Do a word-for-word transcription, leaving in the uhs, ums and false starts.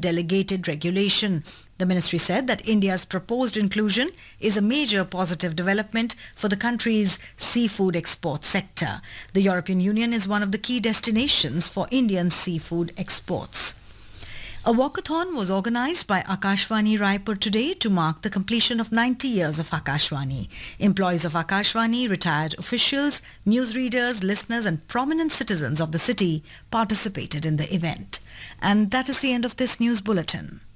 delegated regulation. The ministry said that India's proposed inclusion is a major positive development for the country's seafood export sector. The European Union is one of the key destinations for Indian seafood exports. A walkathon was organized by Akashvani Raipur today to mark the completion of ninety years of Akashvani. Employees of Akashvani, retired officials, newsreaders, listeners and prominent citizens of the city participated in the event. And that is the end of this news bulletin.